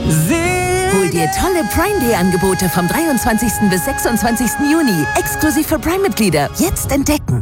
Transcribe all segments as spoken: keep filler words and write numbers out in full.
Hol dir tolle Prime Day Angebote vom dreiundzwanzigsten bis sechsundzwanzigsten Juni. Exklusiv für Prime-Mitglieder. Jetzt entdecken.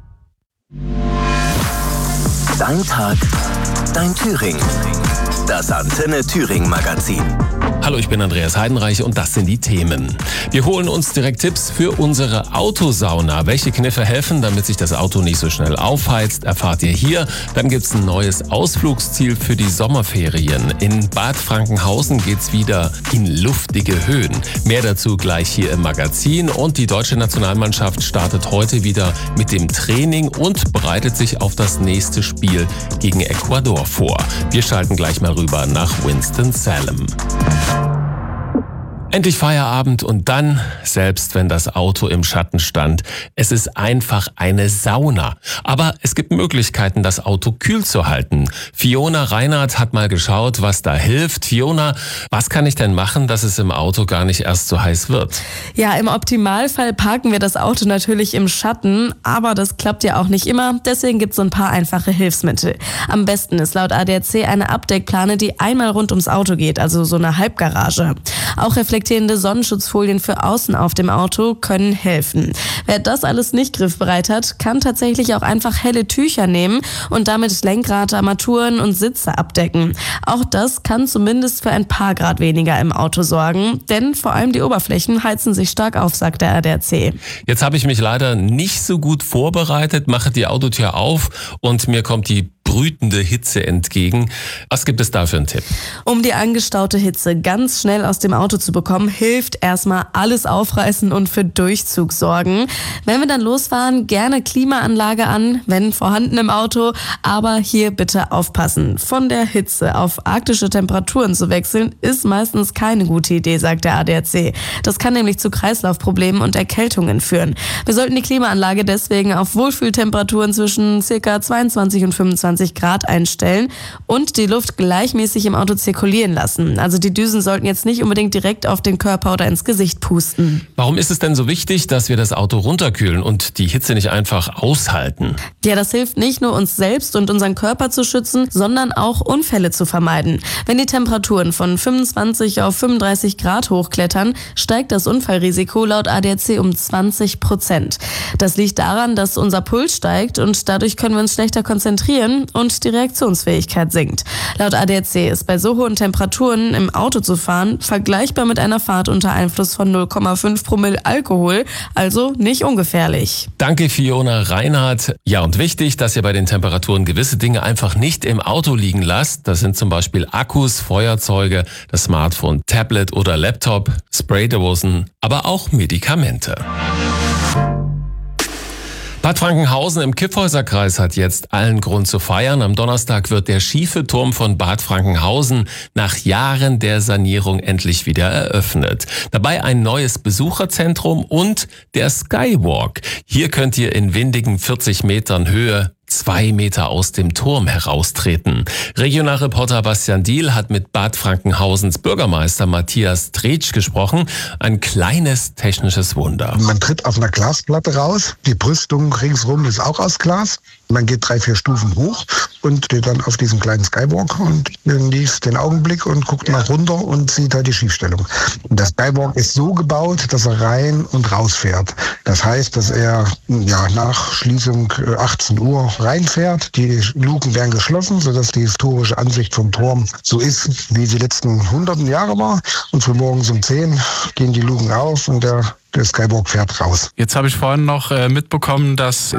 Dein Tag, dein Thüringen. Das Antenne Thüringen Magazin. Hallo, ich bin Andreas Heidenreich und das sind die Themen. Wir holen uns direkt Tipps für unsere Autosauna. Welche Kniffe helfen, damit sich das Auto nicht so schnell aufheizt, erfahrt ihr hier. Dann gibt's ein neues Ausflugsziel für die Sommerferien. In Bad Frankenhausen geht's wieder in luftige Höhen. Mehr dazu gleich hier im Magazin. Und die deutsche Nationalmannschaft startet heute wieder mit dem Training und bereitet sich auf das nächste Spiel gegen Ecuador vor. Wir schalten gleich mal rüber nach Winston-Salem. Endlich Feierabend und dann, selbst wenn das Auto im Schatten stand, es ist einfach eine Sauna. Aber es gibt Möglichkeiten, das Auto kühl zu halten. Fiona Reinhardt hat mal geschaut, was da hilft. Fiona, was kann ich denn machen, dass es im Auto gar nicht erst so heiß wird? Ja, im Optimalfall parken wir das Auto natürlich im Schatten, aber das klappt ja auch nicht immer. Deswegen gibt es so ein paar einfache Hilfsmittel. Am besten ist laut A D A C eine Abdeckplane, die einmal rund ums Auto geht, also so eine Halbgarage. Auch reflektierende Sonnenschutzfolien für außen auf dem Auto können helfen. Wer das alles nicht griffbereit hat, kann tatsächlich auch einfach helle Tücher nehmen und damit Lenkrad, Armaturen und Sitze abdecken. Auch das kann zumindest für ein paar Grad weniger im Auto sorgen, denn vor allem die Oberflächen heizen sich stark auf, sagt der A D A C. Jetzt habe ich mich leider nicht so gut vorbereitet, mache die Autotür auf und mir kommt die brütende Hitze entgegen. Was gibt es da für einen Tipp? Um die angestaute Hitze ganz schnell aus dem Auto zu bekommen, hilft erstmal alles aufreißen und für Durchzug sorgen. Wenn wir dann losfahren, gerne Klimaanlage an, wenn vorhanden im Auto, aber hier bitte aufpassen. Von der Hitze auf arktische Temperaturen zu wechseln, ist meistens keine gute Idee, sagt der A D A C. Das kann nämlich zu Kreislaufproblemen und Erkältungen führen. Wir sollten die Klimaanlage deswegen auf Wohlfühltemperaturen zwischen ca. zweiundzwanzig und fünfundzwanzig Grad einstellen und die Luft gleichmäßig im Auto zirkulieren lassen. Also die Düsen sollten jetzt nicht unbedingt direkt auf den Körper oder ins Gesicht pusten. Warum ist es denn so wichtig, dass wir das Auto runterkühlen und die Hitze nicht einfach aushalten? Ja, das hilft nicht nur uns selbst und unseren Körper zu schützen, sondern auch Unfälle zu vermeiden. Wenn die Temperaturen von fünfundzwanzig auf fünfunddreißig Grad hochklettern, steigt das Unfallrisiko laut A D A C um zwanzig Prozent. Das liegt daran, dass unser Puls steigt und dadurch können wir uns schlechter konzentrieren und die Reaktionsfähigkeit sinkt. Laut A D A C ist bei so hohen Temperaturen im Auto zu fahren vergleichbar mit einer Fahrt unter Einfluss von null Komma fünf Promille Alkohol, also nicht ungefährlich. Danke, Fiona Reinhardt. Ja, und wichtig, dass ihr bei den Temperaturen gewisse Dinge einfach nicht im Auto liegen lasst. Das sind zum Beispiel Akkus, Feuerzeuge, das Smartphone, Tablet oder Laptop, Spraydosen, aber auch Medikamente. Bad Frankenhausen im Kyffhäuserkreis hat jetzt allen Grund zu feiern. Am Donnerstag wird der schiefe Turm von Bad Frankenhausen nach Jahren der Sanierung endlich wieder eröffnet. Dabei ein neues Besucherzentrum und der Skywalk. Hier könnt ihr in windigen vierzig Metern Höhe zwei Meter aus dem Turm heraustreten. Regionalreporter Bastian Diehl hat mit Bad Frankenhausens Bürgermeister Matthias Tretsch gesprochen. Ein kleines technisches Wunder. Man tritt auf einer Glasplatte raus. Die Brüstung ringsrum ist auch aus Glas. Man geht drei, vier Stufen hoch und steht dann auf diesem kleinen Skywalk und genießt den Augenblick und guckt mal runter und sieht halt die Schiefstellung. Und der Skywalk ist so gebaut, dass er rein und raus fährt. Das heißt, dass er ja, nach Schließung achtzehn Uhr reinfährt. Die Luken werden geschlossen, sodass die historische Ansicht vom Turm so ist, wie sie letzten hunderten Jahre war. Und für morgens um zehn gehen die Luken auf und der, der Skywalk fährt raus. Jetzt habe ich vorhin noch äh, mitbekommen, dass